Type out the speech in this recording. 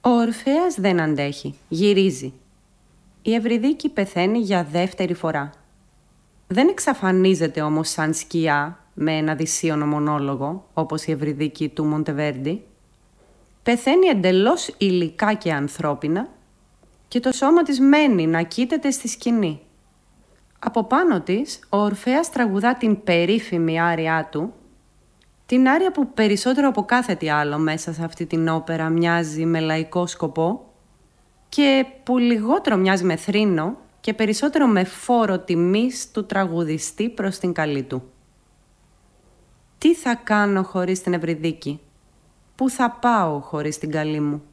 Ο Ορφέας δεν αντέχει, γυρίζει. Η Ευρυδίκη πεθαίνει για δεύτερη φορά. Δεν εξαφανίζεται όμως σαν σκιά με ένα δυσίωνο μονόλογο, όπως η Ευρυδίκη του Μοντεβέρντι. Πεθαίνει εντελώς υλικά και ανθρώπινα και το σώμα της μένει να κοίταται στη σκηνή. Από πάνω της, ο Ορφέας τραγουδά την περίφημη άριά του, την άρια που περισσότερο από κάθε τι άλλο μέσα σε αυτή την όπερα μοιάζει με λαϊκό σκοπό και που λιγότερο μοιάζει με θρήνο και περισσότερο με φόρο τιμής του τραγουδιστή προς την καλή του. Τι θα κάνω χωρίς την Ευρυδίκη? Πού θα πάω χωρίς την καλή μου?